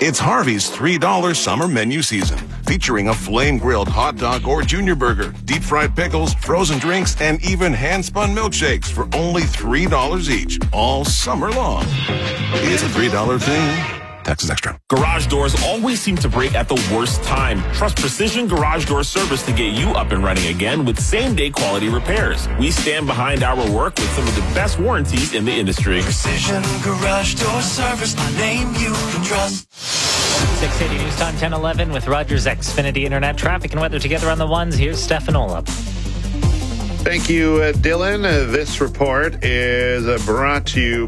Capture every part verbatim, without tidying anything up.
It's Harvey's three dollar summer menu season, featuring a flame-grilled hot dog or junior burger, deep-fried pickles, frozen drinks, and even hand-spun milkshakes for only three dollars each, all summer long. It's a three dollar thing. Taxes extra. Garage doors always seem to break at the worst time. Trust Precision Garage Door Service to get you up and running again with same-day quality repairs. We stand behind our work with some of the best warranties in the industry. Precision Garage Door Service, a name you can trust. six eighty News Time, ten eleven with Rogers Xfinity Internet. Traffic and weather together on the ones. Here's Stefan Olaf. Thank you, uh, Dylan. Uh, this report is uh, brought to you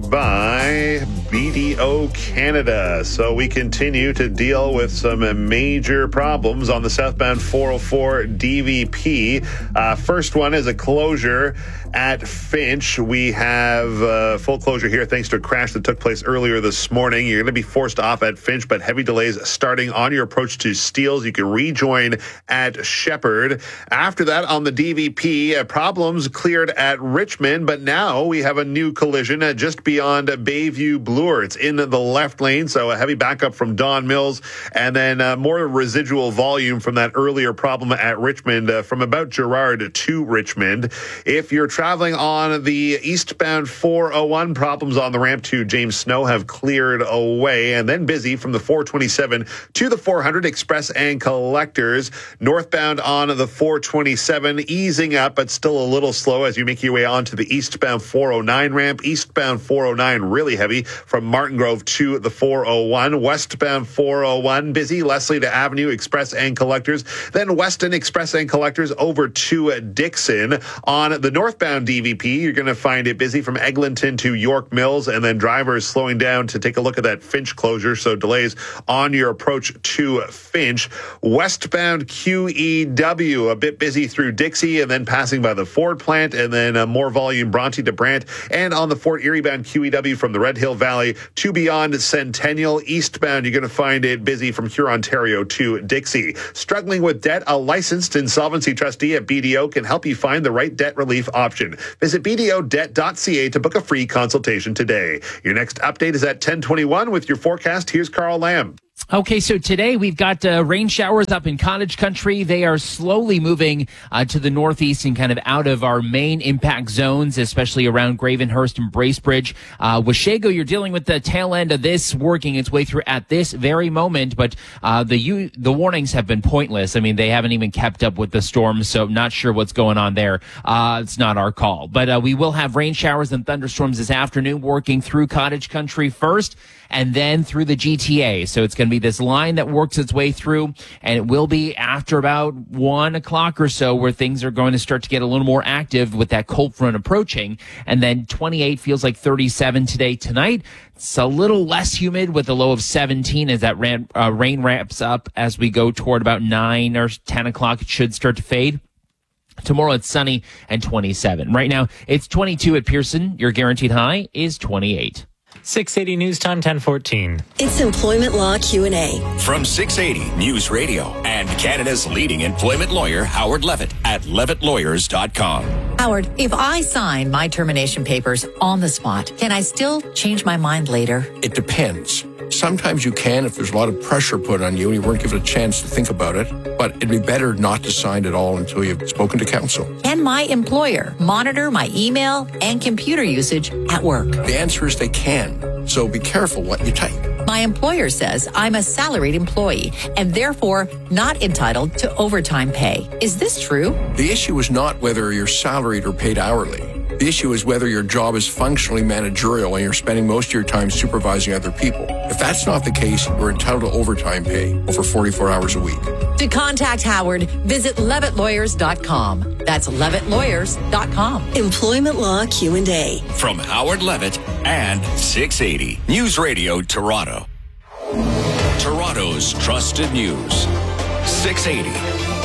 by B D O Canada. So we continue to deal with some uh, major problems on the southbound four oh four D V P. Uh, first one is a closure at Finch. We have uh, full closure here thanks to a crash that took place earlier this morning. You're going to be forced off at Finch, but heavy delays starting on your approach to Steeles. You can rejoin at Shepherd. After that, on the D V P, uh, problems cleared at Richmond, but now we have a new collision uh, just beyond uh, Bayview Bloor. It's in the left lane, so a heavy backup from Don Mills, and then uh, more residual volume from that earlier problem at Richmond uh, from about Gerrard to Richmond. If you're traveling on the eastbound four oh one, problems on the ramp to James Snow have cleared away, and then busy from the four twenty-seven to the four hundred express and collectors. Northbound on the four twenty-seven, easing up, but still a little slow as you make your way onto the eastbound four oh nine ramp. Eastbound four oh nine really heavy from Martin Grove to the four oh one. Westbound four oh one busy, Leslie to Avenue express and collectors. Then Weston express and collectors over to Dixon. On the northbound D V P, you're going to find it busy from Eglinton to York Mills, and then drivers slowing down to take a look at that Finch closure, so delays on your approach to Finch. Westbound Q E W, a bit busy through Dixie and then passing by the Ford plant, and then uh, more volume Bronte to Brant, and on the Fort Erie bound Q E W from the Red Hill Valley to beyond Centennial. Eastbound, you're going to find it busy from Hurontario to Dixie. Struggling with debt? A licensed insolvency trustee at B D O can help you find the right debt relief option. Visit b d o debt dot c a to book a free consultation today. Your next update is at ten twenty-one with your forecast. Here's Carl Lamb. Okay, so today we've got uh, rain showers up in Cottage Country. They are slowly moving uh, to the northeast and kind of out of our main impact zones, especially around Gravenhurst and Bracebridge. Uh, Washago, you're dealing with the tail end of this working its way through at this very moment, but uh, the u- the warnings have been pointless. I mean, they haven't even kept up with the storm, so not sure what's going on there. Uh, it's not our call. But uh, we will have rain showers and thunderstorms this afternoon working through Cottage Country first, and then through the G T A. So it's going to be this line that works its way through, and it will be after about one o'clock or so where things are going to start to get a little more active with that cold front approaching. And then twenty-eight feels like thirty-seven today. Tonight, it's a little less humid with a low of seventeen as that ran, uh, rain ramps up as we go toward about nine or ten o'clock. It should start to fade. Tomorrow it's sunny and twenty-seven. Right now it's twenty-two at Pearson. Your guaranteed high is twenty-eight. six eighty News Time, ten fourteen. It's Employment Law Q and A. From six eighty News Radio and Canada's leading employment lawyer, Howard Levitt, at levitt lawyers dot com. Howard, if I sign my termination papers on the spot, can I still change my mind later? It depends. Sometimes you can if there's a lot of pressure put on you and you weren't given a chance to think about it, but it'd be better not to sign at all until you've spoken to counsel. Can my employer monitor my email and computer usage at work? The answer is they can, so be careful what you type. My employer says I'm a salaried employee and therefore not entitled to overtime pay. Is this true? The issue is not whether you're salaried or paid hourly. The issue is whether your job is functionally managerial and you're spending most of your time supervising other people. If that's not the case, you're entitled to overtime pay over forty-four hours a week. To contact Howard, visit levitt lawyers dot com. That's levitt lawyers dot com. Employment Law Q and A. From Howard Levitt and six eighty News Radio Toronto. Toronto's trusted news. six eighty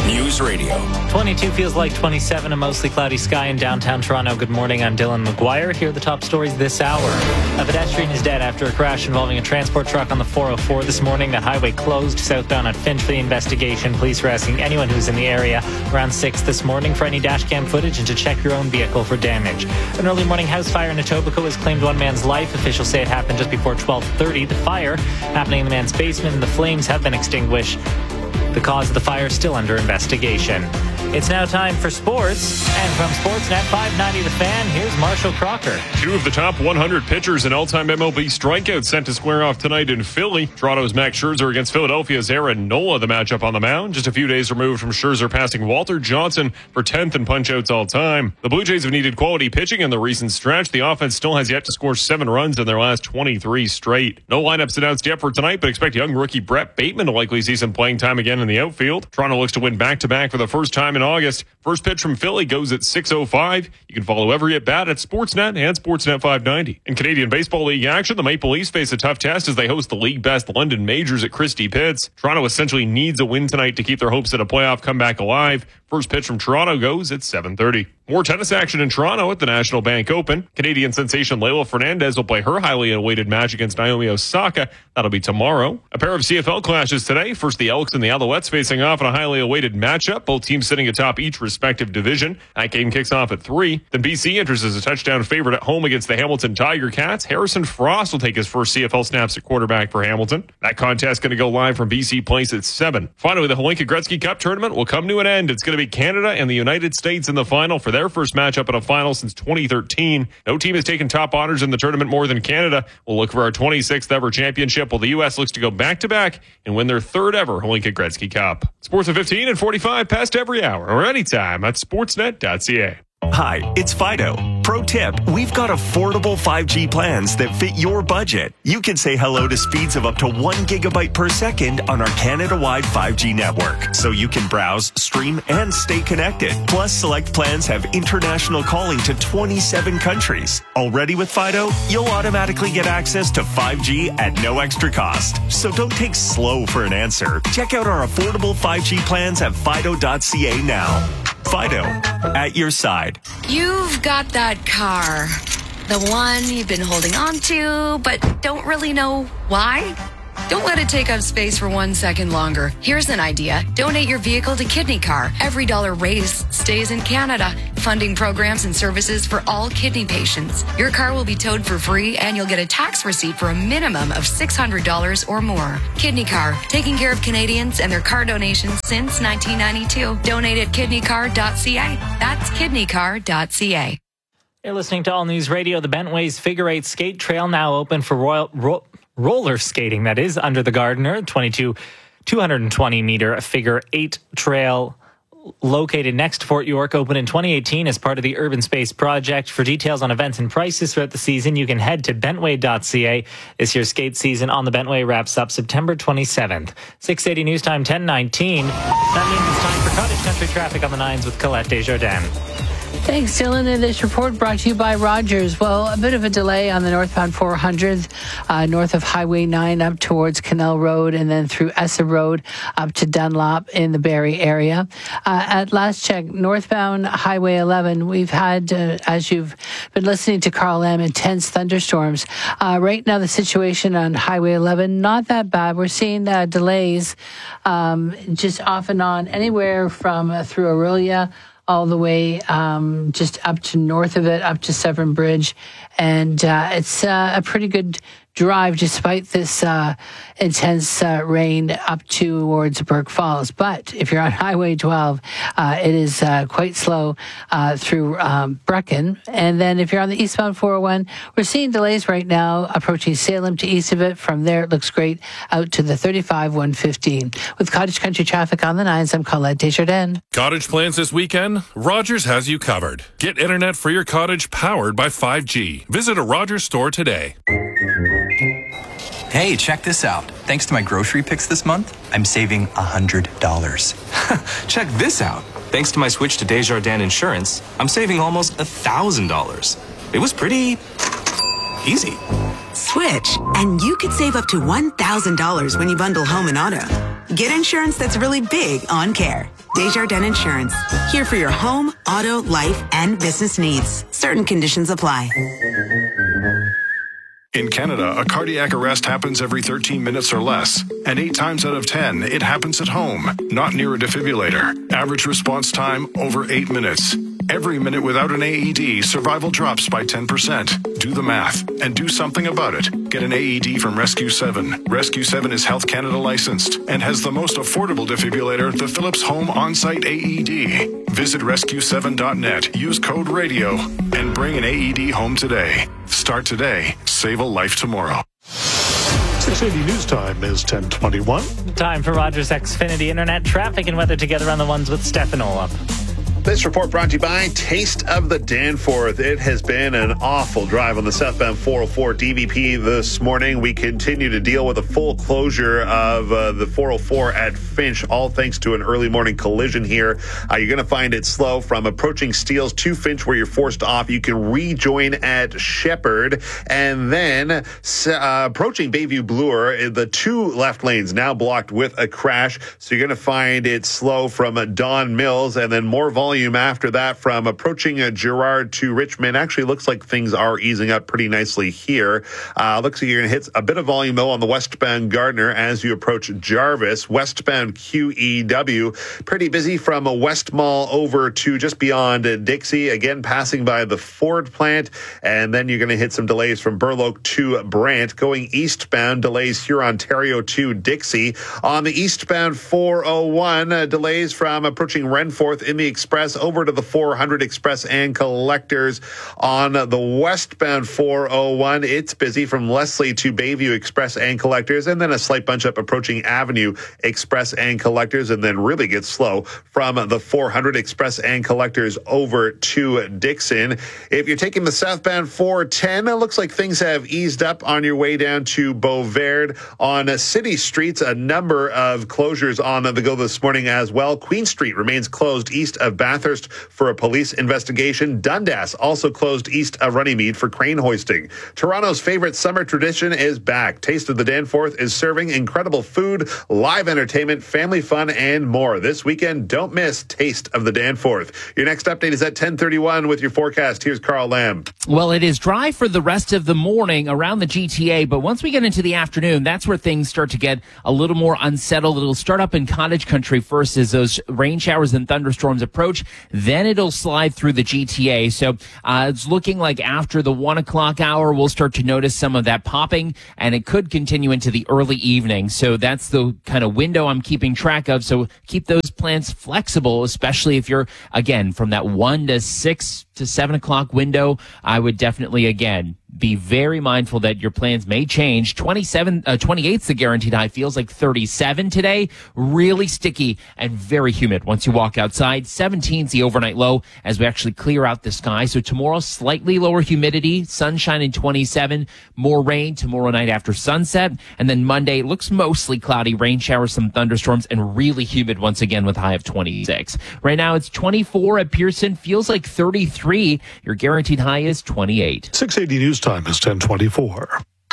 News Radio. twenty-two feels like twenty-seven, a mostly cloudy sky in downtown Toronto. Good morning, I'm Dylan McGuire. Here are the top stories this hour. A pedestrian is dead after a crash involving a transport truck on the four oh four this morning. The highway closed southbound on Finch for the investigation. Police are asking anyone who's in the area around six this morning for any dash cam footage and to check your own vehicle for damage. An early morning house fire in Etobicoke has claimed one man's life. Officials say it happened just before twelve thirty. The fire happening in the man's basement and the flames have been extinguished. The cause of the fire is still under investigation. It's now time for sports. And from Sportsnet five ninety The Fan, here's Marshall Crocker. Two of the top one hundred pitchers in all-time M L B strikeouts set to square off tonight in Philly. Toronto's Max Scherzer against Philadelphia's Aaron Nola, the matchup on the mound. Just a few days removed from Scherzer passing Walter Johnson for tenth in punch-outs all-time. The Blue Jays have needed quality pitching in the recent stretch. The offense still has yet to score seven runs in their last twenty-three straight. No lineups announced yet for tonight, but expect young rookie Brett Bateman to likely see some playing time again in the outfield. Toronto looks to win back-to-back for the first time in August. First pitch from Philly goes at six oh five. You can follow every at-bat at Sportsnet and Sportsnet five ninety. In Canadian Baseball League action, the Maple Leafs face a tough test as they host the league-best London Majors at Christie Pitts. Toronto essentially needs a win tonight to keep their hopes at a playoff comeback alive. First pitch from Toronto goes at seven thirty. More tennis action in Toronto at the National Bank Open. Canadian sensation Leylah Fernandez will play her highly awaited match against Naomi Osaka. That'll be tomorrow. A pair of C F L clashes today. First, the Elks and the Alouettes facing off in a highly awaited matchup. Both teams sitting atop each respective division. That game kicks off at three. Then B C enters as a touchdown favorite at home against the Hamilton Tiger Cats. Harrison Frost will take his first C F L snaps at quarterback for Hamilton. That contest going to go live from B C Place at seven. Finally, the Hlinka Gretzky Cup tournament will come to an end. It's going to be Canada and the United States in the final for their first matchup in a final since twenty thirteen. No team has taken top honors in the tournament more than Canada. We'll look for our twenty-sixth ever championship, while the U S looks to go back-to-back and win their third ever Hlinka Gretzky Cup. Sports at fifteen and forty-five past every hour or anytime at sportsnet dot c a. Hi, it's Fido. Pro tip, we've got affordable five G plans that fit your budget. You can say hello to speeds of up to one gigabyte per second on our Canada-wide five G network, so you can browse, stream, and stay connected. Plus, select plans have international calling to twenty-seven countries. Already with Fido, you'll automatically get access to five G at no extra cost. So don't take slow for an answer. Check out our affordable five G plans at fido dot c a now. Fido, at your side. You've got that car. The one you've been holding on to, but don't really know why? Don't let it take up space for one second longer. Here's an idea. Donate your vehicle to Kidney Car. Every dollar raised stays in Canada, funding programs and services for all kidney patients. Your car will be towed for free, and you'll get a tax receipt for a minimum of six hundred dollars or more. Kidney Car, taking care of Canadians and their car donations since nineteen ninety-two. Donate at kidney car dot c a. That's kidney car dot c a. You're listening to All News Radio. The Bentways Figure Eight Skate Trail now open for Royal... Ro- roller skating, that is, under the Gardiner. twenty-two, two hundred twenty meter figure eight trail located next to Fort York, opened in twenty eighteen as part of the Urban Space Project. For details on events and prices throughout the season, you can head to bentway dot c a. This year's skate season on the Bentway wraps up September twenty-seventh. six eighty News Time, ten nineteen. That means it's time for Cottage Country Traffic on the nines with Colette Desjardins. Thanks, Dylan. And this report brought to you by Rogers. Well, a bit of a delay on the northbound four hundred, uh, north of Highway nine up towards Canal Road, and then through Essa Road up to Dunlop in the Barrie area. Uh, at last check, northbound Highway eleven, we've had, uh, as you've been listening to Carl M., intense thunderstorms. Uh, right now, the situation on Highway eleven, not that bad. We're seeing uh, delays um, just off and on, anywhere from uh, through Aurelia all the way um, just up to north of it, up to Severn Bridge. And uh, it's uh, a pretty good drive despite this uh, intense uh, rain up towards Burke Falls. But if you're on Highway twelve, uh, it is uh, quite slow uh, through um, Brecon. And then if you're on the eastbound four oh one, we're seeing delays right now approaching Salem to east of it. From there, it looks great out to the thirty-five one fifteen. With Cottage Country Traffic on the nines, I'm Colette Desjardins. Cottage plans this weekend? Rogers has you covered. Get internet for your cottage powered by five G. Visit a Rogers store today. Hey, check this out. Thanks to my grocery picks this month, I'm saving one hundred dollars. Check this out. Thanks to my switch to Desjardins Insurance, I'm saving almost one thousand dollars. It was pretty easy. Switch, and you could save up to one thousand dollars when you bundle home and auto. Get insurance that's really big on care. Desjardins Insurance. Here for your home, auto, life, and business needs. Certain conditions apply. In Canada, a cardiac arrest happens every thirteen minutes or less. And eight times out of ten, it happens at home, not near a defibrillator. Average response time, over eight minutes. Every minute without an A E D, survival drops by ten percent. Do the math and do something about it. Get an A E D from Rescue seven. Rescue seven is Health Canada licensed and has the most affordable defibrillator, the Philips Home On-Site A E D. Visit rescue seven dot net, use code RADIO, and bring an A E D home today. Start today. Save a life tomorrow. six eighty News Time is ten twenty-one. Time for Rogers Xfinity Internet traffic and weather together on the ones with Stefano up. This report brought to you by Taste of the Danforth. It has been an awful drive on the southbound four oh four D V P this morning. We continue to deal with a full closure of uh, the four oh four at Finch, all thanks to an early morning collision here. Uh, you're going to find it slow from approaching Steeles to Finch where you're forced off. You can rejoin at Shepherd. And then uh, approaching Bayview Bloor, the two left lanes now blocked with a crash. So you're going to find it slow from uh, Don Mills and then more volume after that from approaching uh, Girard to Richmond. Actually looks like things are easing up pretty nicely here. Uh, looks like you're going to hit a bit of volume though on the westbound Gardner as you approach Jarvis. Westbound Q E W, pretty busy from a West Mall over to just beyond uh, Dixie. Again, passing by the Ford plant. And then you're going to hit some delays from Burloak to Brant. Going eastbound, delays here, Ontario to Dixie. On the eastbound four oh one, uh, delays from approaching Renforth in the Express over to the four hundred Express and Collectors. On the westbound four oh one, it's busy from Leslie to Bayview Express and Collectors, and then a slight bunch up approaching Avenue Express and Collectors, and then really gets slow from the four hundred Express and Collectors over to Dixon. If you're taking the southbound four ten, it looks like things have eased up on your way down to Beauverde. On city streets, a number of closures on the go this morning as well. Queen Street remains closed east of Bathurst for a police investigation. Dundas also closed east of Runnymede for crane hoisting. Toronto's favorite summer tradition is back. Taste of the Danforth is serving incredible food, live entertainment, family fun, and more. This weekend, don't miss Taste of the Danforth. Your next update is at ten thirty-one with your forecast. Here's Carl Lamb. Well, it is dry for the rest of the morning around the G T A, but once we get into the afternoon, that's where things start to get a little more unsettled. It'll start up in Cottage Country first as those rain showers and thunderstorms approach. Then it'll slide through the G T A. So uh, it's looking like after the one o'clock hour, we'll start to notice some of that popping, and it could continue into the early evening. So that's the kind of window I'm keeping track of. So keep those plans flexible, especially if you're, again, from that one to six to seven o'clock window. I would definitely, again, be very mindful that your plans may change. twenty-seven, uh, twenty-eight's the guaranteed high. Feels like thirty-seven today. Really sticky and very humid once you walk outside. seventeen's the overnight low as we actually clear out the sky. So tomorrow, slightly lower humidity, sunshine in twenty-seven, more rain tomorrow night after sunset. And then Monday looks mostly cloudy, rain showers, some thunderstorms, and really humid once again with a high of twenty-six. Right now it's twenty-four at Pearson. Feels like thirty-three. Your guaranteed high is twenty-eight. six eighty News Time is ten twenty-four.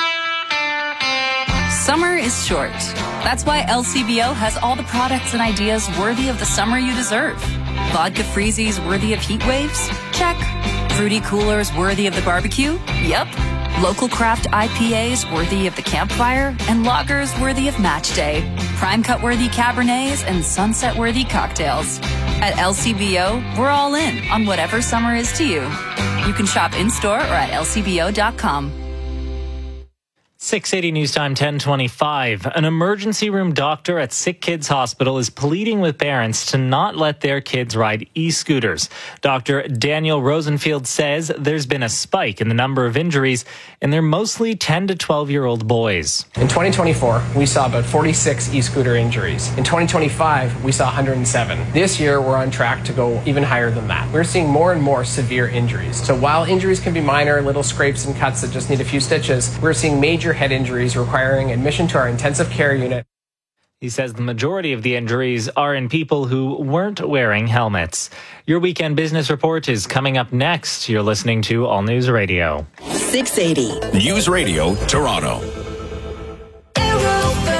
Summer is short. That's why L C B O has all the products and ideas worthy of the summer you deserve. Vodka freezies worthy of heat waves? Check. Fruity coolers worthy of the barbecue? Yep. Local craft I P As worthy of the campfire? And lagers worthy of match day. Prime cut worthy Cabernets and sunset worthy cocktails. At L C B O, we're all in on whatever summer is to you. You can shop in-store or at L C B O dot com. six eighty News Time, ten twenty-five. An emergency room doctor at Sick Kids Hospital is pleading with parents to not let their kids ride e-scooters. Doctor Daniel Rosenfield says there's been a spike in the number of injuries, and they're mostly ten to twelve-year-old boys. In twenty twenty-four, we saw about forty-six e-scooter injuries. In twenty twenty-five, we saw one hundred seven. This year, we're on track to go even higher than that. We're seeing more and more severe injuries. So while injuries can be minor, little scrapes and cuts that just need a few stitches, we're seeing major head injuries requiring admission to our intensive care unit. He says the majority of the injuries are in people who weren't wearing helmets. Your weekend business report is coming up next. You're listening to All News Radio. six eighty News Radio Toronto. Aero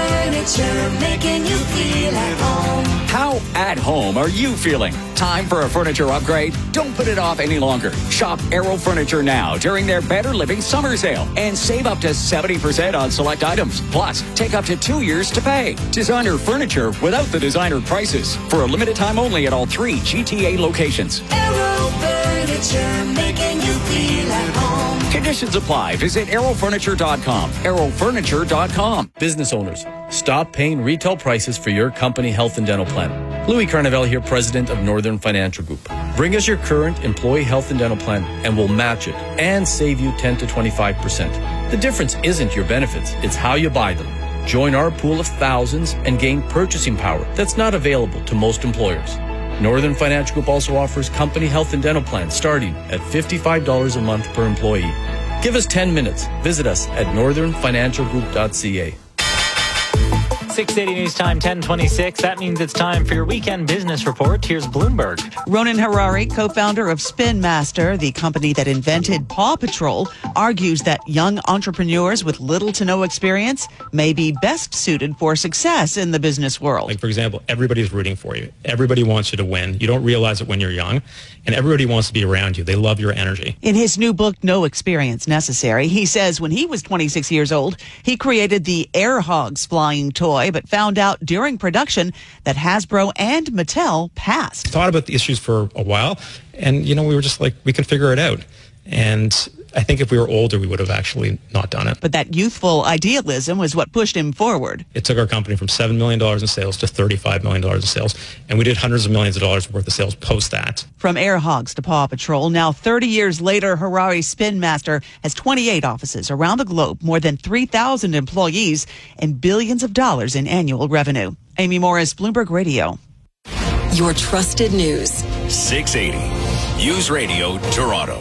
Furniture, making you feel at home. How at home are you feeling? Time for a furniture upgrade? Don't put it off any longer. Shop Aero Furniture now during their Better Living Summer Sale and save up to seventy percent on select items. Plus, take up to two years to pay. Designer furniture without the designer prices. For a limited time only at all three G T A locations. Aero Furniture, making you feel at home. Conditions apply. Visit aero furniture dot com. aero furniture dot com. Business owners, stop paying retail prices for your company health and dental plan. Louis Carnevale here, president of Northern Financial Group. Bring us your current employee health and dental plan and we'll match it and save you ten to twenty-five percent. The difference isn't your benefits, it's how you buy them. Join our pool of thousands and gain purchasing power that's not available to most employers. Northern Financial Group also offers company health and dental plans starting at fifty-five dollars a month per employee. Give us ten minutes. Visit us at northern financial group dot c a. six eighty News Time, ten twenty-six. That means it's time for your weekend business report. Here's Bloomberg. Ronan Harari, co-founder of Spin Master, the company that invented Paw Patrol, argues that young entrepreneurs with little to no experience may be best suited for success in the business world. Like, for example, everybody's rooting for you. Everybody wants you to win. You don't realize it when you're young, and everybody wants to be around you. They love your energy. In his new book, No Experience Necessary, he says when he was twenty-six years old, he created the Air Hogs flying toy, but found out during production that Hasbro and Mattel passed. Thought about the issues for a while, and, you know, we were just like, we can figure it out. And I think if we were older, we would have actually not done it. But that youthful idealism was what pushed him forward. It took our company from seven million dollars in sales to thirty-five million dollars in sales, and we did hundreds of millions of dollars worth of sales post that. From Air Hogs to Paw Patrol, now thirty years later, Harari Spin Master has twenty-eight offices around the globe, more than three thousand employees, and billions of dollars in annual revenue. Amy Morris, Bloomberg Radio. Your trusted news. six eighty News Radio, Toronto.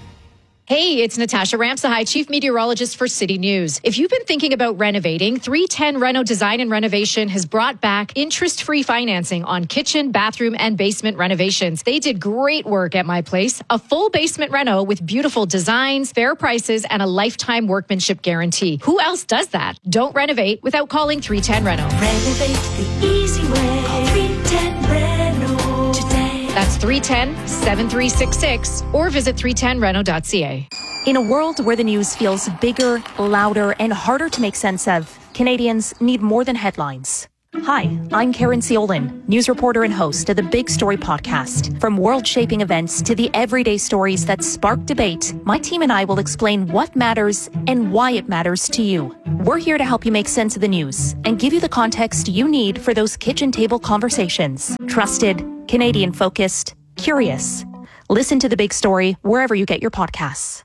Hey, it's Natasha Ramsahai, Chief Meteorologist for City News. If you've been thinking about renovating, three ten Reno Design and Renovation has brought back interest-free financing on kitchen, bathroom, and basement renovations. They did great work at my place. A full basement reno with beautiful designs, fair prices, and a lifetime workmanship guarantee. Who else does that? Don't renovate without calling three ten Reno. Renovate the easy way. Call three ten Reno today. That's three one zero, seven three six six or visit three ten reno dot c a. In a world where the news feels bigger, louder, and harder to make sense of, Canadians need more than headlines. Hi, I'm Karen Ciolin, news reporter and host of the Big Story podcast. From world-shaping events to the everyday stories that spark debate, my team and I will explain what matters and why it matters to you. We're here to help you make sense of the news and give you the context you need for those kitchen table conversations. Trusted, Canadian-focused, curious. Listen to The Big Story wherever you get your podcasts.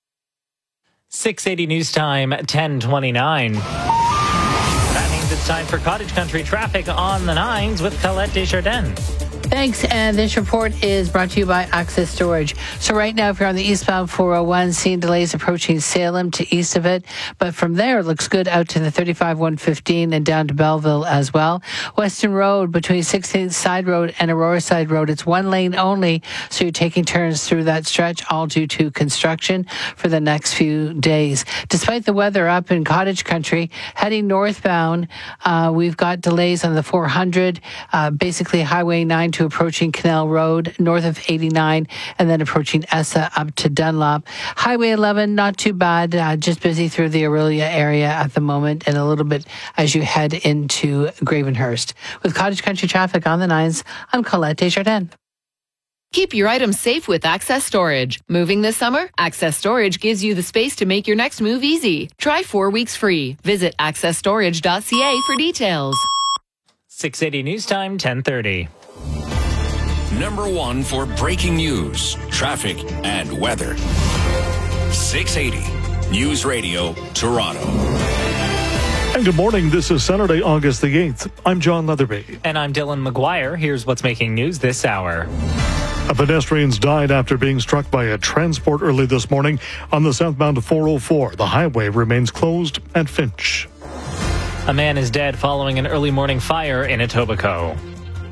six eighty News Time, ten twenty-nine. That means it's time for Cottage Country traffic on the nines with Colette Desjardins. Thanks, and this report is brought to you by Access Storage. So right now, if you're on the eastbound four oh one, seeing delays approaching Salem to east of it, but from there, it looks good out to the thirty-five one fifteen and down to Belleville as well. Western Road between sixteenth Side Road and Aurora Side Road, it's one lane only, so you're taking turns through that stretch, all due to construction for the next few days. Despite the weather up in Cottage Country, heading northbound, uh, we've got delays on the four hundred, uh, basically Highway nine to approaching Canal Road, north of eighty-nine, and then approaching Essa up to Dunlop. Highway eleven, not too bad, uh, just busy through the Aurelia area at the moment, and a little bit as you head into Gravenhurst. With Cottage Country traffic on the nines, I'm Colette Desjardins. Keep your items safe with Access Storage. Moving this summer? Access Storage gives you the space to make your next move easy. Try four weeks free. Visit access storage dot c a for details. six eighty News Time, ten thirty. Number one for breaking news, traffic, and weather. six eighty News Radio, Toronto. And good morning. This is Saturday, August the eighth. I'm John Leatherby. And I'm Dylan McGuire. Here's what's making news this hour. A pedestrian's died after being struck by a transport early this morning on the southbound four oh four. The highway remains closed at Finch. A man is dead following an early morning fire in Etobicoke.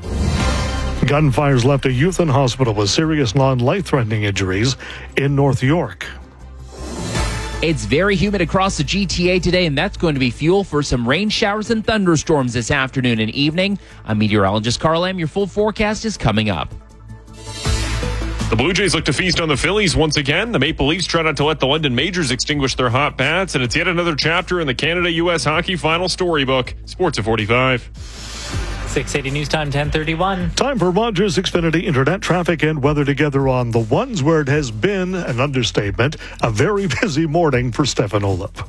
Gunfires left a youth in hospital with serious non-life-threatening injuries in North York. It's very humid across the G T A today, and that's going to be fuel for some rain showers and thunderstorms this afternoon and evening. I'm meteorologist Carl Lam. Your full forecast is coming up. The Blue Jays look to feast on the Phillies once again. The Maple Leafs try not to let the London Majors extinguish their hot bats, and it's yet another chapter in the Canada U S Hockey Final Storybook. Sports at forty-five. six eighty News Time, ten thirty-one. Time for Rogers Xfinity Internet traffic and weather together on the ones where it has been an understatement. A very busy morning for Stefan Olaf.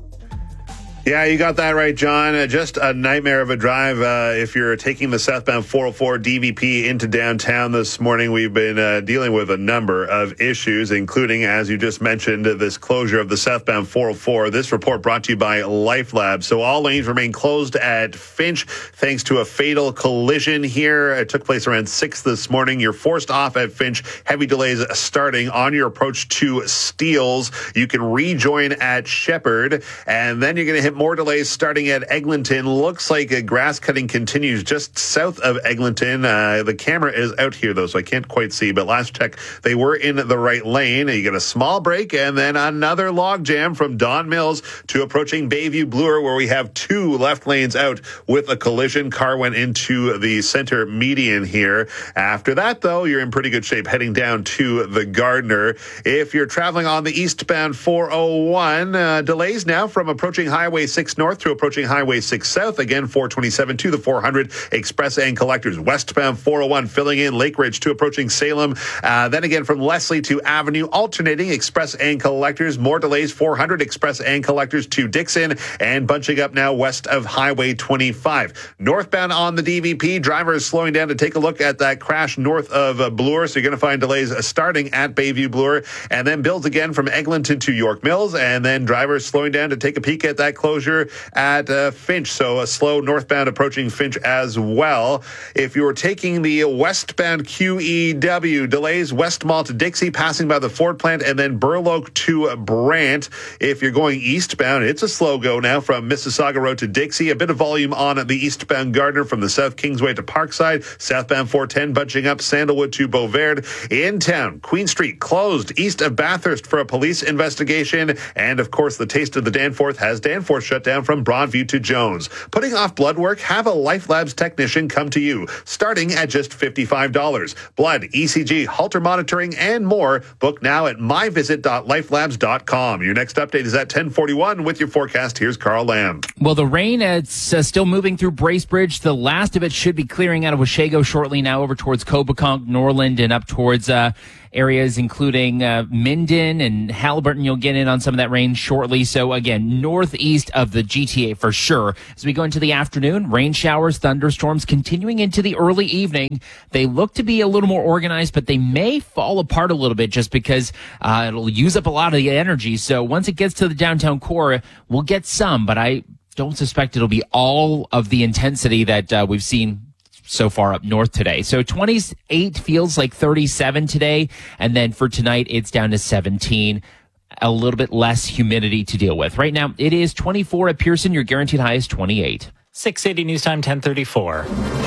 Yeah, you got that right, John. Uh, just a nightmare of a drive uh, if you're taking the southbound four oh four D V P into downtown this morning. We've been uh, dealing with a number of issues, including, as you just mentioned, this closure of the southbound four oh four. This report brought to you by Life Lab. So all lanes remain closed at Finch thanks to a fatal collision here. It took place around six this morning. You're forced off at Finch. Heavy delays starting on your approach to Steeles. You can rejoin at Shepherd, and then you're going to hit more delays starting at Eglinton. Looks like a grass cutting continues just south of Eglinton. Uh, the camera is out here, though, so I can't quite see. But last check, they were in the right lane. You get a small break and then another log jam from Don Mills to approaching Bayview Bloor, where we have two left lanes out with a collision. Car went into the center median here. After that, though, you're in pretty good shape heading down to the Gardner. If you're traveling on the eastbound four oh one, uh, delays now from approaching Highway six North to approaching Highway six South. Again, four twenty-seven to the four hundred Express and Collectors. Westbound four oh one filling in Lake Ridge to approaching Salem. Uh, then again from Leslie to Avenue, alternating Express and Collectors. More delays, four hundred Express and Collectors to Dixon, and bunching up now west of Highway twenty-five. Northbound on the D V P, drivers slowing down to take a look at that crash north of uh, Bloor. So you're going to find delays uh, starting at Bayview Bloor, and then builds again from Eglinton to York Mills, and then drivers slowing down to take a peek at that closure at uh, Finch. So a slow northbound approaching Finch as well. If you were taking the westbound Q E W, delays West Mall to Dixie, passing by the Ford plant, and then Burloak to Brant. If you're going eastbound, it's a slow go now from Mississauga Road to Dixie. A bit of volume on the eastbound Gardner from the South Kingsway to Parkside. Southbound four ten bunching up Sandalwood to Beauverde. In town, Queen Street closed east of Bathurst for a police investigation. And of course, the taste of the Danforth has Danforth shut down from Broadview to Jones. Putting off blood work? Have a Life Labs technician come to you, starting at just fifty-five dollars. Blood, E C G, Holter monitoring, and more. Book now at my visit dot life labs dot com. Your next update is at ten forty-one. With your forecast, here's Carl Lamb. Well, the rain, it's uh, still moving through Bracebridge. The last of it should be clearing out of Washago shortly now over towards Cobeconk, Norland, and up towards uh, areas including uh, Minden and Halliburton. You'll get in on some of that rain shortly. So again, northeast of the G T A for sure. As we go into the afternoon, rain showers, thunderstorms continuing into the early evening. They look to be a little more organized, but they may fall apart a little bit just because uh, it'll use up a lot of the energy. So once it gets to the downtown core, we'll get some, but I don't suspect it'll be all of the intensity that uh, we've seen so far up north today. So twenty-eight feels like thirty-seven today. And then for tonight, it's down to seventeen. A little bit less humidity to deal with. Right now, it is twenty-four at Pearson. Your guaranteed high is twenty-eight. six eighty News Time, ten thirty-four.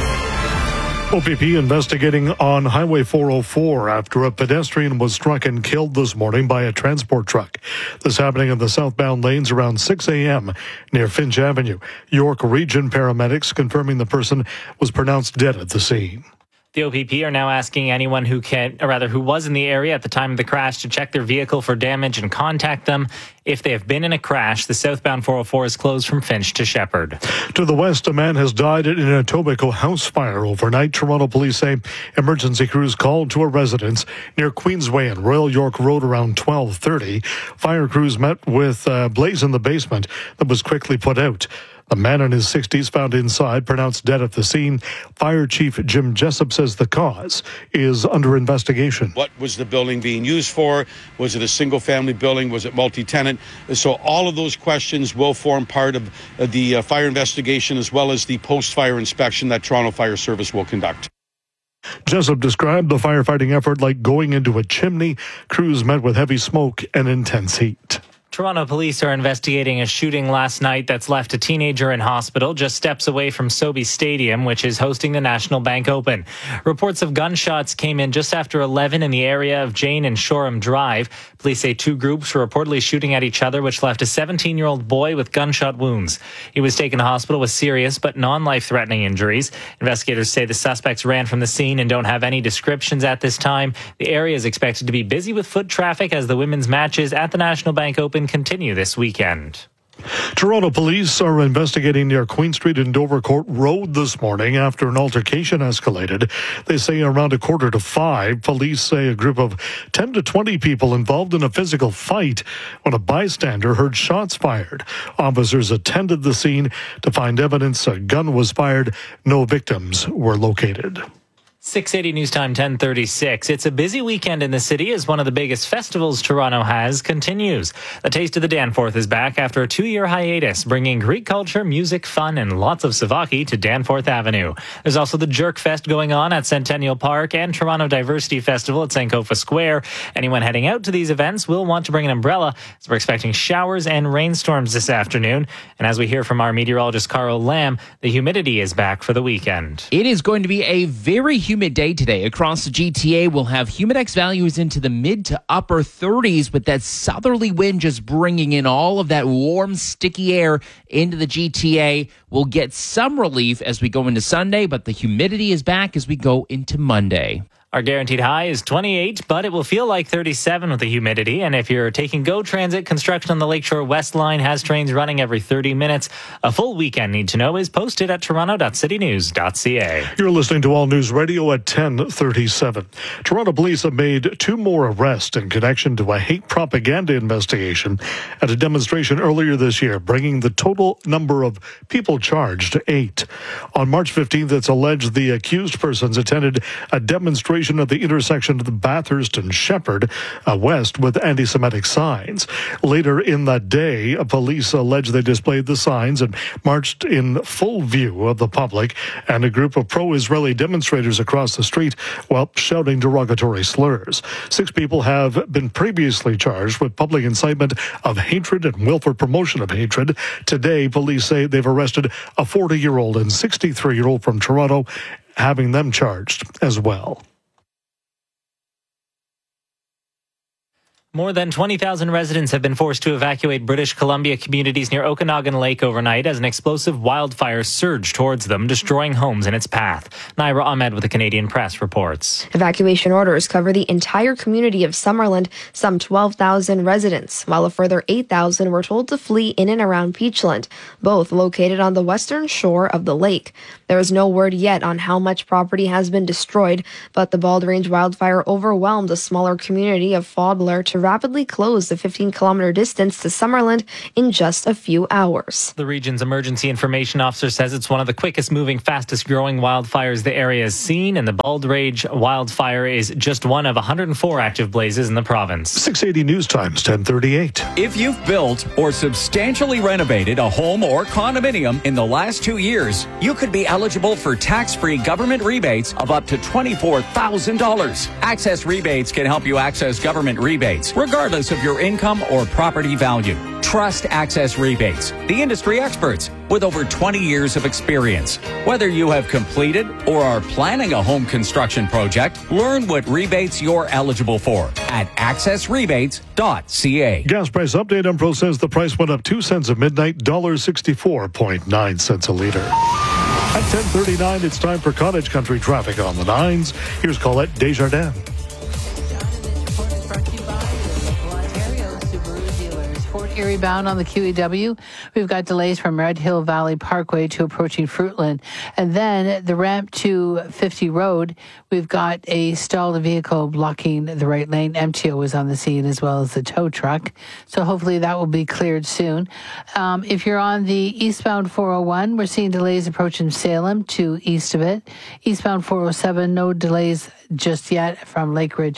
O P P investigating on Highway four oh four after a pedestrian was struck and killed this morning by a transport truck. This happening in the southbound lanes around six a.m. near Finch Avenue. York Region paramedics confirming the person was pronounced dead at the scene. The O P P are now asking anyone who can, or rather who was in the area at the time of the crash, to check their vehicle for damage and contact them. If they have been in a crash, the southbound four oh four is closed from Finch to Shepherd. To the west, a man has died in a Etobicoke house fire overnight. Toronto police say emergency crews called to a residence near Queensway and Royal York Road around twelve thirty. Fire crews met with a blaze in the basement that was quickly put out. A man in his sixties found inside, pronounced dead at the scene. Fire Chief Jim Jessup says the cause is under investigation. What was the building being used for? Was it a single-family building? Was it multi-tenant? So all of those questions will form part of the uh, fire investigation as well as the post-fire inspection that Toronto Fire Service will conduct. Jessup described the firefighting effort like going into a chimney. Crews met with heavy smoke and intense heat. Toronto police are investigating a shooting last night that's left a teenager in hospital just steps away from Sobeys Stadium, which is hosting the National Bank Open. Reports of gunshots came in just after eleven in the area of Jane and Shoreham Drive. Police say two groups were reportedly shooting at each other, which left a seventeen-year-old boy with gunshot wounds. He was taken to hospital with serious but non-life-threatening injuries. Investigators say the suspects ran from the scene and don't have any descriptions at this time. The area is expected to be busy with foot traffic as the women's matches at the National Bank Open continue this weekend. Toronto police are investigating near Queen Street and Dovercourt Road this morning after an altercation escalated. They say around a quarter to five, police say a group of ten to twenty people involved in a physical fight when a bystander heard shots fired. Officers attended the scene to find evidence a gun was fired. No victims were located. six eighty News Time, ten thirty-six. It's a busy weekend in the city as one of the biggest festivals Toronto has continues. The Taste of the Danforth is back after a two-year hiatus, bringing Greek culture, music, fun, and lots of Savaki to Danforth Avenue. There's also the Jerk Fest going on at Centennial Park and Toronto Diversity Festival at Sankofa Square. Anyone heading out to these events will want to bring an umbrella, as we're expecting showers and rainstorms this afternoon. And as we hear from our meteorologist Carl Lamb, the humidity is back for the weekend. It is going to be a very humid day today. Across the G T A, we'll have Humidex values into the mid to upper thirties, with that southerly wind just bringing in all of that warm, sticky air into the G T A. We'll get some relief as we go into Sunday, but the humidity is back as we go into Monday. Our guaranteed high is twenty-eight, but it will feel like thirty-seven with the humidity. And if you're taking GO Transit, construction on the Lakeshore West Line has trains running every thirty minutes. A full weekend need to know is posted at toronto dot city news dot c a. You're listening to All News Radio at ten thirty-seven. Toronto police have made two more arrests in connection to a hate propaganda investigation at a demonstration earlier this year, bringing the total number of people charged to eight. On March fifteenth, it's alleged the accused persons attended a demonstration at the intersection of the Bathurst and Shepherd uh, West with anti-Semitic signs. Later in that day, police allege they displayed the signs and marched in full view of the public and a group of pro-Israeli demonstrators across the street while shouting derogatory slurs. Six people have been previously charged with public incitement of hatred and willful promotion of hatred. Today, police say they've arrested a forty-year-old and sixty-three-year-old from Toronto, having them charged as well. More than twenty thousand residents have been forced to evacuate British Columbia communities near Okanagan Lake overnight as an explosive wildfire surged towards them, destroying homes in its path. Naira Ahmed with the Canadian Press reports. Evacuation orders cover the entire community of Summerland, some twelve thousand residents, while a further eight thousand were told to flee in and around Peachland, both located on the western shore of the lake. There is no word yet on how much property has been destroyed, but the Bald Range wildfire overwhelmed a smaller community of Fodler to rapidly close the fifteen kilometer distance to Summerland in just a few hours. The region's emergency information officer says it's one of the quickest moving, fastest growing wildfires the area has seen, and the Bald Range wildfire is just one of one hundred four active blazes in the province. six eighty News Times, ten thirty-eight. If you've built or substantially renovated a home or condominium in the last two years, you could be eligible for tax-free government rebates of up to twenty-four thousand dollars. Access Rebates can help you access government rebates regardless of your income or property value. Trust Access Rebates, the industry experts with over twenty years of experience. Whether you have completed or are planning a home construction project, learn what rebates you're eligible for at access rebates dot c a. Gas price update. Empro says the price went up two cents at midnight, one dollar sixty-four point nine cents a liter. At ten thirty-nine, it's time for Cottage Country traffic on the nines. Here's Colette Desjardins. Erie bound on the Q E W. We've got delays from Red Hill Valley Parkway to approaching Fruitland. And then the ramp to fifty Road, we've got a stalled vehicle blocking the right lane. M T O was on the scene as well as the tow truck. So hopefully that will be cleared soon. Um, if you're on the eastbound four oh one, we're seeing delays approaching Salem to east of it. Eastbound four oh seven, no delays just yet from Lake Ridge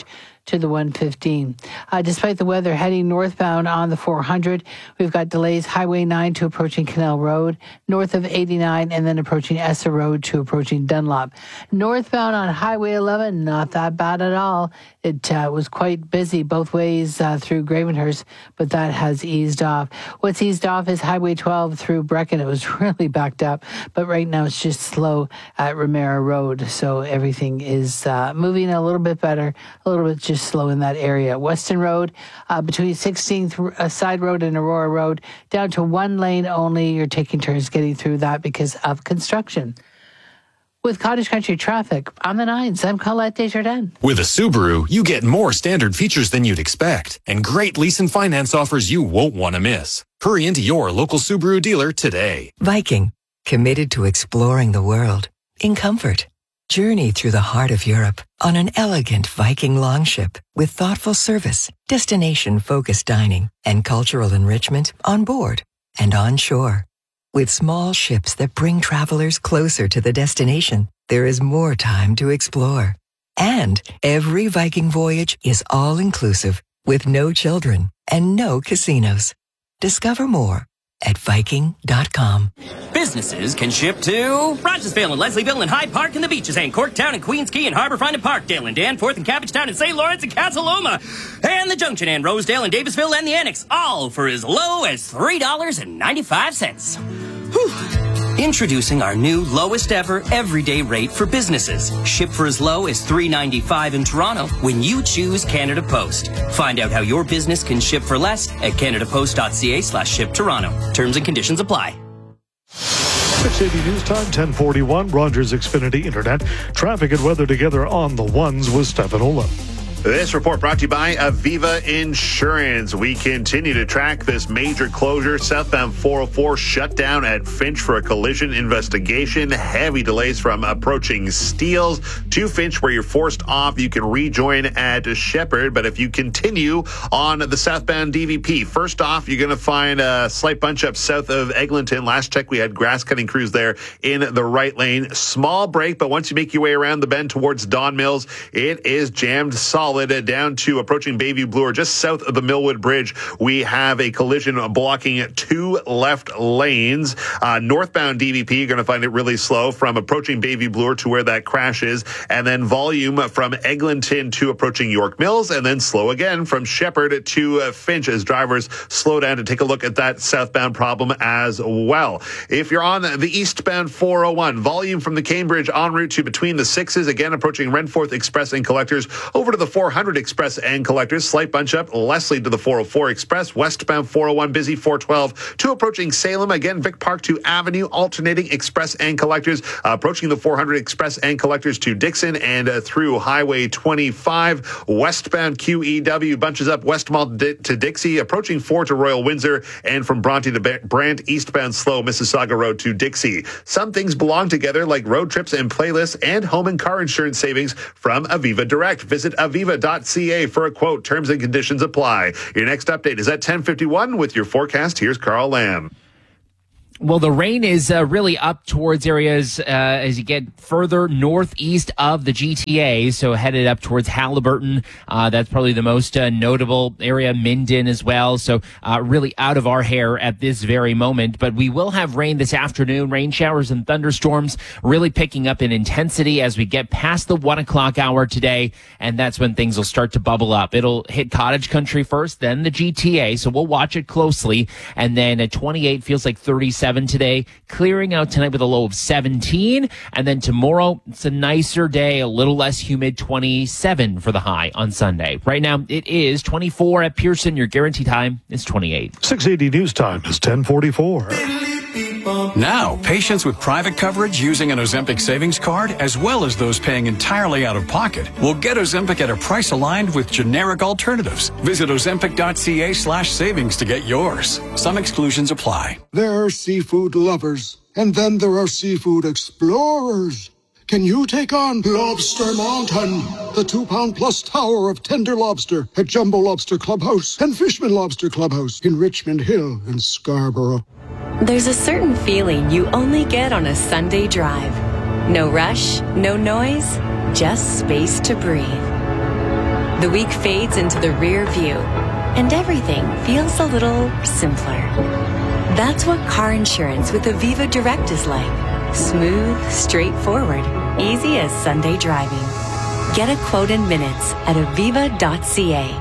to the one fifteen. Uh, despite the weather, heading northbound on the four hundred, we've got delays Highway nine to approaching Canal Road, north of eighty-nine, and then approaching Essa Road to approaching Dunlop. Northbound on Highway eleven, not that bad at all. It uh, was quite busy both ways uh, through Gravenhurst, but that has eased off. What's eased off is Highway twelve through Brecken. It was really backed up, but right now it's just slow at Romero Road, so everything is uh, moving a little bit better, a little bit just slow in that area. Weston Road, uh, between sixteenth uh, Side Road and Aurora Road, down to one lane only. You're taking turns getting through that because of construction. With Cottage Country traffic, on the nines, I'm Colette Desjardins. With a Subaru, you get more standard features than you'd expect, and great lease and finance offers you won't want to miss. Hurry into your local Subaru dealer today. Viking, committed to exploring the world in comfort. Journey through the heart of Europe on an elegant Viking longship with thoughtful service, destination-focused dining, and cultural enrichment on board and on shore. With small ships that bring travelers closer to the destination, there is more time to explore. And every Viking voyage is all-inclusive with no children and no casinos. Discover more at Viking dot com. Businesses can ship to Rogersville and Leslieville and Hyde Park and the beaches and Corktown and Queens Quay and Harbourfront and Parkdale and Danforth and Cabbagetown and Saint Lawrence and Cataloma and the Junction and Rosedale and Davisville and the Annex, all for as low as three dollars and ninety-five cents. Introducing our new lowest ever everyday rate for businesses. Ship for as low as three dollars and ninety-five cents in Toronto when you choose Canada Post. Find out how your business can ship for less at canadapost.ca slash ship Toronto. Terms and conditions apply. six eighty News Time, ten forty-one, Rogers Xfinity Internet. Traffic and weather together on the ones with Stefan Ola. This report brought to you by Aviva Insurance. We continue to track this major closure. Southbound four oh four shut down at Finch for a collision investigation. Heavy delays from approaching Steeles to Finch where you're forced off. You can rejoin at Shepherd. But if you continue on the southbound D V P, first off, you're going to find a slight bunch up south of Eglinton. Last check, we had grass cutting crews there in the right lane. Small break, but once you make your way around the bend towards Don Mills, it is jammed solid. Down to approaching Bayview Bloor, just south of the Millwood Bridge, we have a collision blocking two left lanes. Uh, northbound D V P, you're going to find it really slow from approaching Bayview Bloor to where that crash is, and then volume from Eglinton to approaching York Mills, and then slow again from Shepherd to uh, Finch as drivers slow down to take a look at that southbound problem as well. If you're on the eastbound four oh one, volume from the Cambridge en route to between the sixes, again approaching Renforth Express and Collectors, over to the four hundred Express and Collectors, slight bunch up Leslie to the four oh four Express, westbound four oh one busy four twelve to approaching Salem, again Vic Park to Avenue, alternating Express and Collectors, uh, approaching the four hundred Express and Collectors to Dixon and uh, through Highway twenty-five, westbound Q E W bunches up West Mall to Dixie, approaching four to Royal Windsor, and from Bronte to Brant, eastbound slow Mississauga Road to Dixie. Some things belong together like road trips and playlists and home and car insurance savings from Aviva Direct. Visit aviva dot c a for a quote. Terms and conditions apply. Your next update is at ten fifty-one with your forecast. Here's Carl Lamb. Well, the rain is uh, really up towards areas uh, as you get further northeast of the G T A, so headed up towards Halliburton. Uh, that's probably the most uh, notable area, Minden as well, so uh, really out of our hair at this very moment. But we will have rain this afternoon, rain showers and thunderstorms really picking up in intensity as we get past the one o'clock hour today, and that's when things will start to bubble up. It'll hit Cottage Country first, then the G T A, so we'll watch it closely, and then at twenty-eight feels like thirty-seven today, clearing out tonight with a low of seventeen, and then tomorrow it's a nicer day, a little less humid, twenty-seven for the high on Sunday. Right now it is twenty-four at Pearson. Your guarantee time is twenty-eight. six eighty News Time is ten forty-four. Now, patients with private coverage using an Ozempic savings card, as well as those paying entirely out of pocket, will get Ozempic at a price aligned with generic alternatives. Visit ozempic dot c a slash savings to get yours. Some exclusions apply. There are seafood lovers, and then there are seafood explorers. Can you take on Lobster Mountain, the two-pound plus tower of tender lobster at Jumbo Lobster Clubhouse and Fishman Lobster Clubhouse in Richmond Hill and Scarborough? There's a certain feeling you only get on a Sunday drive. No rush, no noise, just space to breathe. The week fades into the rear view, and everything feels a little simpler. That's what car insurance with Aviva Direct is like. Smooth, straightforward, easy as Sunday driving. Get a quote in minutes at aviva dot c a.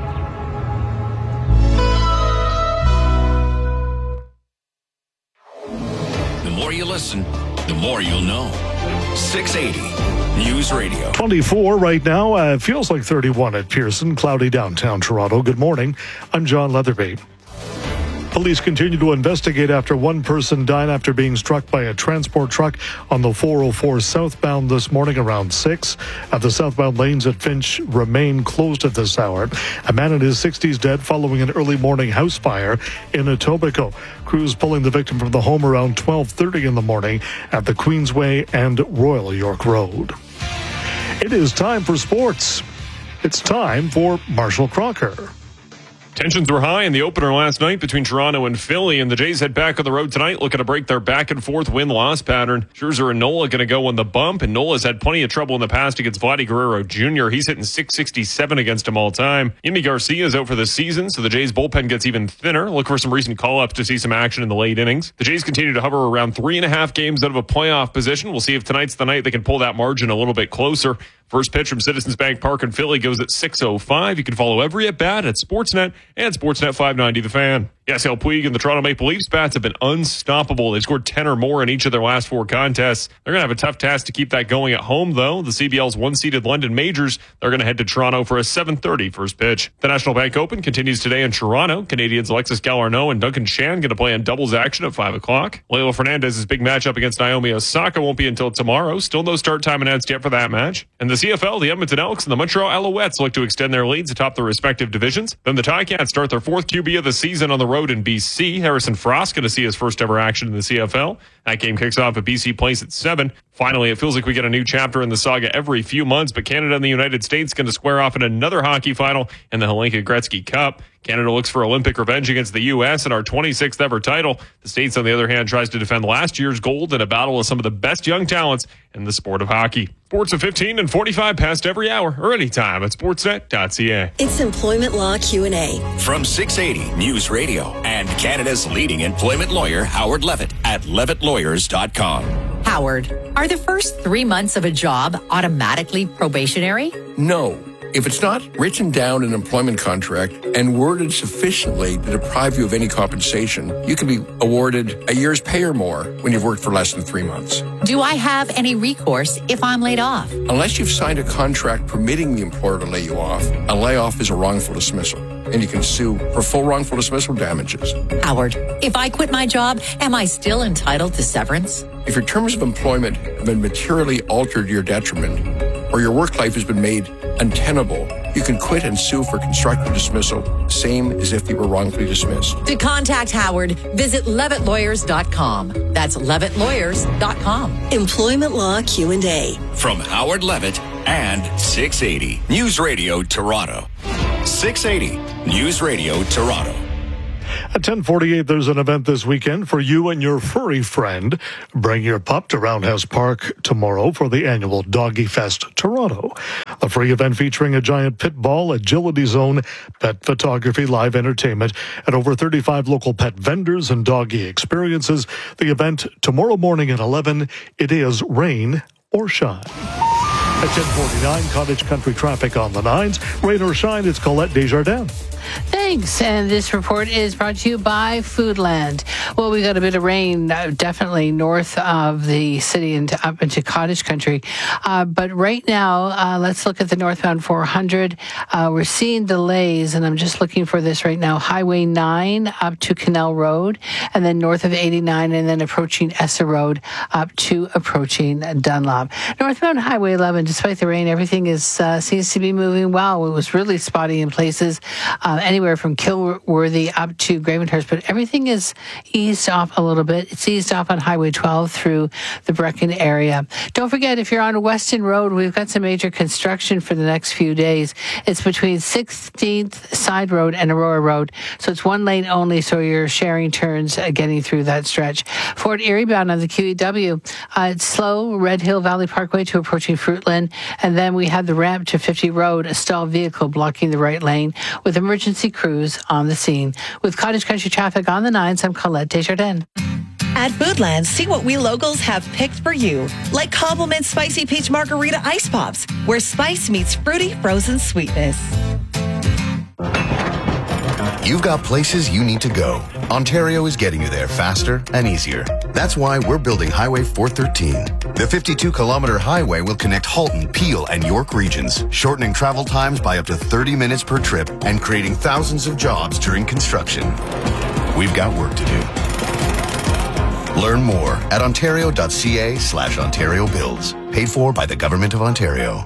The more you listen, the more you'll know. six eighty News Radio. twenty-four right now. Uh, feels like thirty-one at Pearson. Cloudy downtown Toronto. Good morning. I'm John Leatherby. Police continue to investigate after one person died after being struck by a transport truck on the four oh four southbound this morning around six. Uh, the southbound lanes at Finch remain closed at this hour. A man in his sixties dead following an early morning house fire in Etobicoke. Crews pulling the victim from the home around twelve thirty in the morning at the Queensway and Royal York Road. It is time for sports. It's time for Marshall Crocker. Tensions were high in the opener last night between Toronto and Philly, and the Jays head back on the road tonight looking to break their back-and-forth win-loss pattern. Scherzer and Nola going to go on the bump, and Nola's had plenty of trouble in the past against Vladdy Guerrero Junior He's hitting six sixty-seven against him all time. Yimi Garcia is out for the season, so the Jays bullpen gets even thinner. Look for some recent call-ups to see some action in the late innings. The Jays continue to hover around three and a half games out of a playoff position. We'll see if tonight's the night they can pull that margin a little bit closer. First pitch from Citizens Bank Park in Philly goes at six oh five. You can follow every at-bat at Sportsnet and Sportsnet five ninety The Fan. Yasiel Puig and the Toronto Maple Leafs bats have been unstoppable. They've scored ten or more in each of their last four contests. They're going to have a tough task to keep that going at home, though. The C B L's one-seeded London Majors, they're going to head to Toronto for a seven thirty first pitch. The National Bank Open continues today in Toronto. Canadians Alexis Galarneau and Duncan Chan going to play in doubles action at five o'clock. Leylah Fernandez's big matchup against Naomi Osaka won't be until tomorrow. Still no start time announced yet for that match. And the C F L, the Edmonton Elks and the Montreal Alouettes look to extend their leads atop their respective divisions. Then the Ticats start their fourth Q B of the season on the road in B C. Harrison Frost going to see his first ever action in the C F L. That game kicks off at B C Place at seven. Finally, it feels like we get a new chapter in the saga every few months, but Canada and the United States going to square off in another hockey final in the Hlinka Gretzky Cup. Canada looks for Olympic revenge against the U S in our twenty-sixth ever title. The States, on the other hand, tries to defend last year's gold in a battle with some of the best young talents in the sport of hockey. Sports at fifteen and forty-five past every hour or anytime at sportsnet dot c a. It's Employment Law Q and A. From six eighty News Radio and Canada's leading employment lawyer, Howard Levitt, at levitt lawyers dot com. Howard, are the first three months of a job automatically probationary? No. If it's not written down in an employment contract and worded sufficiently to deprive you of any compensation, you can be awarded a year's pay or more when you've worked for less than three months. Do I have any recourse if I'm laid off? Unless you've signed a contract permitting the employer to lay you off, a layoff is a wrongful dismissal, and you can sue for full wrongful dismissal damages. Howard, if I quit my job, am I still entitled to severance? If your terms of employment have been materially altered to your detriment, or your work life has been made untenable, you can quit and sue for constructive dismissal, same as if you were wrongfully dismissed. To contact Howard, visit levitt lawyers dot com. That's levitt lawyers dot com. Employment Law Q and A. From Howard Levitt and six eighty News Radio Toronto. six eighty News Radio Toronto. At ten forty-eight, there's an event this weekend for you and your furry friend. Bring your pup to Roundhouse Park tomorrow for the annual Doggy Fest Toronto. A free event featuring a giant pit ball, agility zone, pet photography, live entertainment, and over thirty-five local pet vendors and doggy experiences. The event tomorrow morning at eleven. It is rain or shine. At ten forty-nine, Cottage Country traffic on the nines. Rain or shine, it's Colette Desjardins. Thanks. And this report is brought to you by Foodland. Well, we got a bit of rain, uh, definitely north of the city and up into Cottage Country. Uh, but right now, uh, let's look at the northbound four hundred. Uh, we're seeing delays, and I'm just looking for this right now. Highway nine up to Canal Road, and then north of eighty-nine, and then approaching Essa Road up to approaching Dunlop. Northbound Highway eleven, despite the rain, everything is uh, seems to be moving well. It was really spotty in places. Uh, uh, anywhere from Kilworthy up to Gravenhurst, but everything is eased off a little bit. It's eased off on Highway twelve through the Brecon area. Don't forget, if you're on Weston Road, we've got some major construction for the next few days. It's between sixteenth Side Road and Aurora Road, so it's one lane only, so you're sharing turns uh, getting through that stretch. Fort Erie bound on the Q E W, uh, it's slow, Red Hill Valley Parkway to approaching Fruitland, and then we have the ramp to fifty Road, a stalled vehicle blocking the right lane with emergency crews on the scene. With Cottage Country traffic on the nines, I'm Colette Desjardins. At Foodland, see what we locals have picked for you. Like Compliment Spicy Peach Margarita Ice Pops, where spice meets fruity frozen sweetness. You've got places you need to go. Ontario is getting you there faster and easier. That's why we're building Highway four thirteen. The fifty-two kilometer highway will connect Halton, Peel, and York regions, shortening travel times by up to thirty minutes per trip and creating thousands of jobs during construction. We've got work to do. Learn more at ontario.ca slash Ontario Builds. Paid for by the Government of Ontario.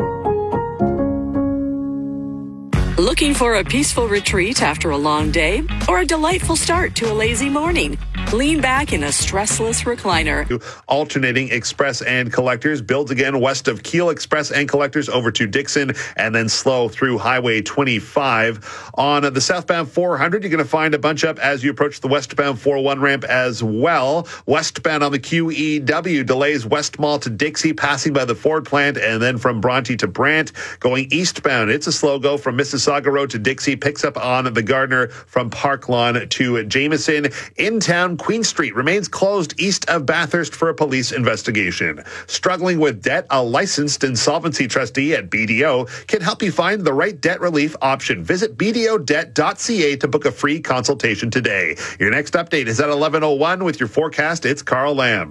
Looking for a peaceful retreat after a long day or a delightful start to a lazy morning? Lean back in a stressless recliner. Alternating express and collectors builds again west of Kiel. Express and collectors over to Dixon and then slow through Highway twenty-five. On the southbound four hundred, you're going to find a bunch up as you approach the westbound four oh one ramp as well. Westbound on the Q E W delays West Mall to Dixie, passing by the Ford plant, and then from Bronte to Brant. Going eastbound, it's a slow go from Mississauga Road to Dixie, picks up on the Gardner from Park Lawn to Jameson. In town, Queen Street remains closed east of Bathurst for a police investigation. Struggling with debt, a licensed insolvency trustee at B D O can help you find the right debt relief option. Visit b d o debt dot c a to book a free consultation today. Your next update is at eleven oh one with your forecast. It's Carl Lamb.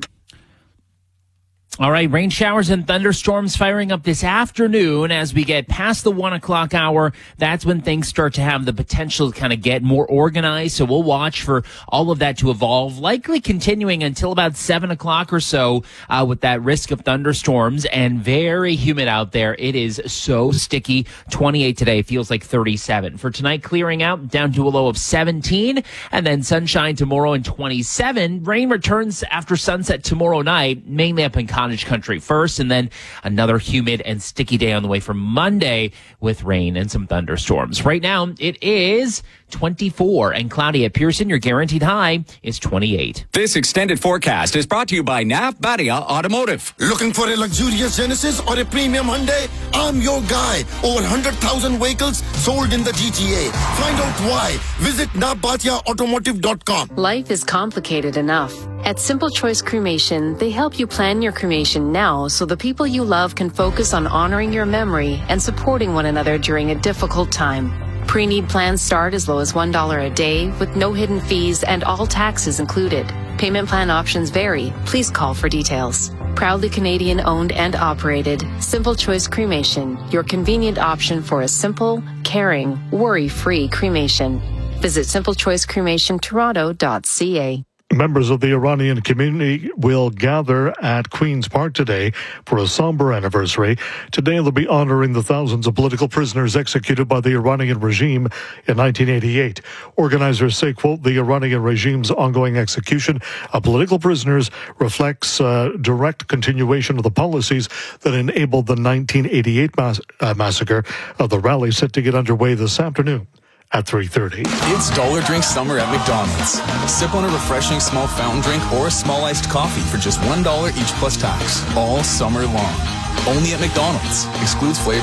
All right, rain showers and thunderstorms firing up this afternoon as we get past the one o'clock hour. That's when things start to have the potential to kind of get more organized. So we'll watch for all of that to evolve, likely continuing until about seven o'clock or so uh, with that risk of thunderstorms and very humid out there. It is so sticky. twenty-eight today, feels like thirty-seven. For tonight, clearing out down to a low of seventeen, and then sunshine tomorrow and twenty-seven. Rain returns after sunset tomorrow night, mainly up in Cottage Country first, and then another humid and sticky day on the way for Monday with rain and some thunderstorms. Right now, it is twenty-four and cloudy at Pearson. Your guaranteed high is twenty-eight. This extended forecast is brought to you by N A F Badia Automotive. Looking for a luxurious Genesis or a premium Hyundai? I'm your guy. Over one hundred thousand vehicles sold in the G T A. Find out why. Visit n a f badia automotive dot com. Life is complicated enough. At Simple Choice Cremation, they help you plan your cremation now so the people you love can focus on honoring your memory and supporting one another during a difficult time. Pre-need plans start as low as one dollar a day with no hidden fees and all taxes included. Payment plan options vary. Please call for details. Proudly Canadian owned and operated, Simple Choice Cremation, your convenient option for a simple, caring, worry-free cremation. Visit simple choice cremation toronto dot c a. Members of the Iranian community will gather at Queen's Park today for a somber anniversary. Today they'll be honoring the thousands of political prisoners executed by the Iranian regime in nineteen eighty-eight. Organizers say, quote, the Iranian regime's ongoing execution of political prisoners reflects a direct continuation of the policies that enabled the nineteen eighty-eight mass- uh, massacre of the rally set to get underway this afternoon at three thirty. It's Dollar Drink Summer at McDonald's. Sip on a refreshing small fountain drink or a small iced coffee for just one dollar each plus tax. All summer long. Only at McDonald's. Excludes flavor.